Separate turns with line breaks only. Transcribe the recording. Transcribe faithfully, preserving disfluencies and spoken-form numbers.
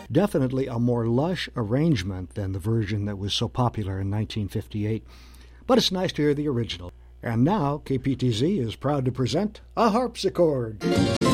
Definitely a more lush arrangement than the version that was so popular in nineteen fifty-eight. But it's nice to hear the original. And now K P T Z is proud to present a harpsichord.